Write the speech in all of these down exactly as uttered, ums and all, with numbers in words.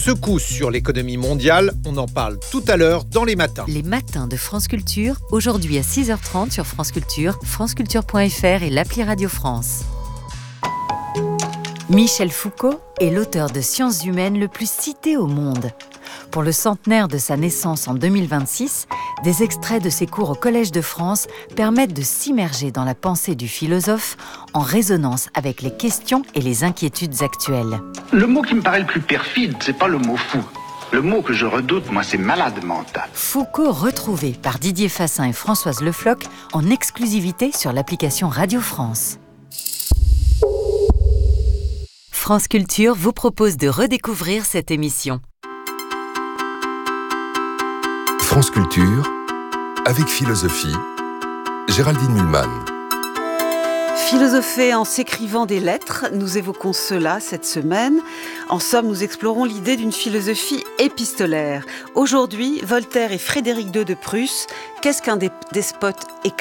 secousse sur l'économie mondiale. On en parle tout à l'heure dans les matins. Les matins de France Culture, aujourd'hui à six heures trente sur France Culture, franceculture point f r et l'appli Radio France. Michel Foucault est l'auteur de sciences humaines le plus cité au monde. Pour le centenaire de sa naissance en deux mille vingt-six, des extraits de ses cours au Collège de France permettent de s'immerger dans la pensée du philosophe en résonance avec les questions et les inquiétudes actuelles. Le mot qui me paraît le plus perfide, c'est pas le mot fou. Le mot que je redoute, moi, c'est malade mental. Foucault retrouvé par Didier Fassin et Françoise Le Floch en exclusivité sur l'application Radio France. France Culture vous propose de redécouvrir cette émission. France Culture, avec philosophie, Géraldine Mühlmann. Philosopher en s'écrivant des lettres, nous évoquons cela cette semaine. En somme, nous explorons l'idée d'une philosophie épistolaire. Aujourd'hui, Voltaire et Frédéric deux de Prusse, qu'est-ce qu'un dé- despote éclairé ?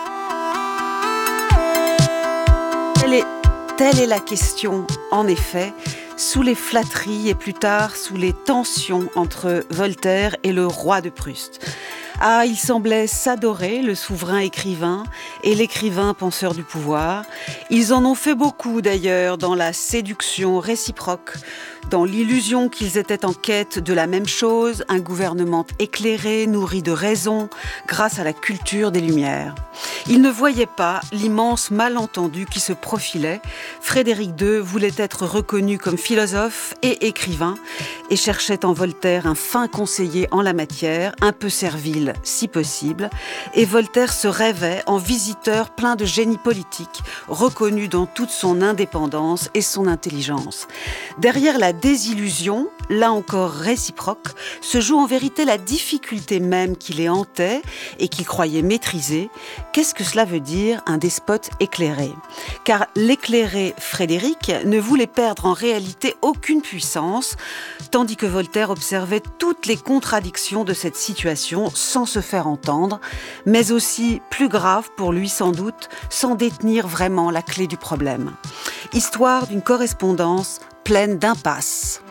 Telle est, telle est la question, en effet, sous les flatteries et plus tard sous les tensions entre Voltaire et le roi de Prusse. Ah, il semblait s'adorer, le souverain écrivain et l'écrivain penseur du pouvoir. Ils en ont fait beaucoup d'ailleurs dans la séduction réciproque, dans l'illusion qu'ils étaient en quête de la même chose, un gouvernement éclairé, nourri de raison, grâce à la culture des Lumières. Ils ne voyaient pas l'immense malentendu qui se profilait. Frédéric deux voulait être reconnu comme philosophe et écrivain et cherchait en Voltaire un fin conseiller en la matière, un peu servile si possible. Et Voltaire se rêvait en visiteur plein de génie politique, reconnu dans toute son indépendance et son intelligence. Derrière la désillusion, là encore réciproque, se joue en vérité la difficulté même qui les hantait et qu'il croyait maîtriser. Qu'est-ce que cela veut dire, un despote éclairé ? Car l'éclairé Frédéric ne voulait perdre en réalité aucune puissance, tandis que Voltaire observait toutes les contradictions de cette situation sans se faire entendre, mais aussi, plus grave pour lui sans doute, sans détenir vraiment la clé du problème. Histoire d'une correspondance pleine d'impasses.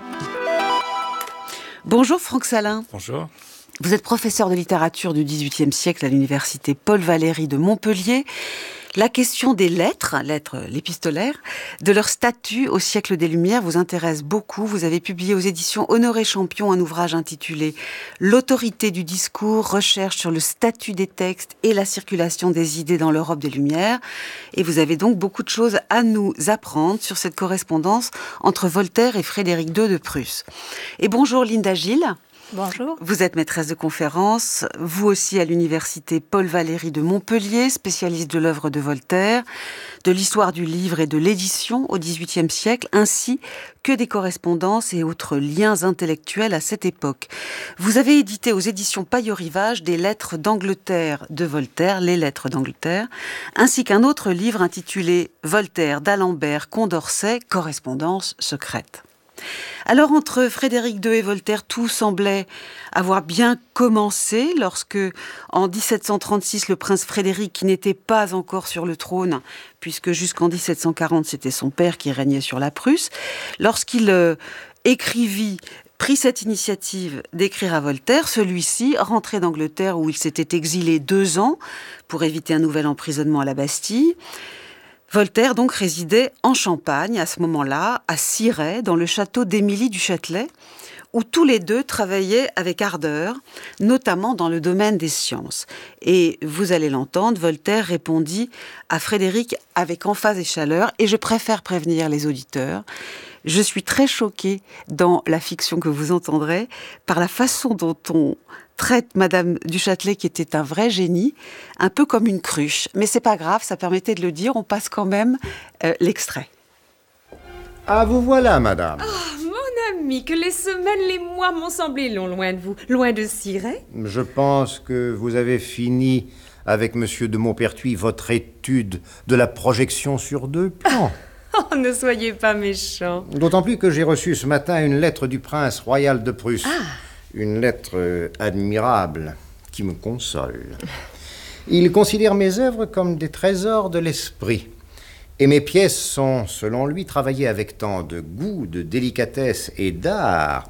Bonjour Franck Salin. Bonjour. Vous êtes professeur de littérature du dix-huitième siècle à l'université Paul Valéry de Montpellier. La question des lettres, lettres l'épistolaire, de leur statut au siècle des Lumières vous intéresse beaucoup. Vous avez publié aux éditions Honoré Champion un ouvrage intitulé « L'autorité du discours, recherche sur le statut des textes et la circulation des idées dans l'Europe des Lumières ». Et vous avez donc beaucoup de choses à nous apprendre sur cette correspondance entre Voltaire et Frédéric deux de Prusse. Et bonjour Linda Gilles. Bonjour. Vous êtes maîtresse de conférences, vous aussi à l'université Paul Valéry de Montpellier, spécialiste de l'œuvre de Voltaire, de l'histoire du livre et de l'édition au dix-huitième siècle, ainsi que des correspondances et autres liens intellectuels à cette époque. Vous avez édité aux éditions Paillot-Rivage des lettres d'Angleterre de Voltaire, les lettres d'Angleterre, ainsi qu'un autre livre intitulé Voltaire d'Alembert Condorcet, correspondance secrète. Alors entre Frédéric deux et Voltaire, tout semblait avoir bien commencé lorsque, en dix-sept cent trente-six, le prince Frédéric, qui n'était pas encore sur le trône, puisque jusqu'en dix-sept cent quarante, c'était son père qui régnait sur la Prusse, lorsqu'il euh, écrivit, prit cette initiative d'écrire à Voltaire, celui-ci, rentré d'Angleterre où il s'était exilé deux ans pour éviter un nouvel emprisonnement à la Bastille. Voltaire donc résidait en Champagne à ce moment-là, à Cirey, dans le château d'Émilie du Châtelet, où tous les deux travaillaient avec ardeur, notamment dans le domaine des sciences. Et vous allez l'entendre, Voltaire répondit à Frédéric avec emphase et chaleur, et je préfère prévenir les auditeurs. Je suis très choquée dans la fiction que vous entendrez par la façon dont on traite Madame du Châtelet, qui était un vrai génie, un peu comme une cruche. Mais c'est pas grave, ça permettait de le dire, on passe quand même euh, l'extrait. Ah, vous voilà, madame. Oh, mon ami, que les semaines, les mois m'ont semblé longs loin de vous, loin de Cirey. Je pense que vous avez fini avec monsieur de Maupertuis votre étude de la projection sur deux plans. Oh, ne soyez pas méchant. D'autant plus que j'ai reçu ce matin une lettre du prince royal de Prusse. Ah. Une lettre euh, admirable qui me console. Il considère mes œuvres comme des trésors de l'esprit. Et mes pièces sont, selon lui, travaillées avec tant de goût, de délicatesse et d'art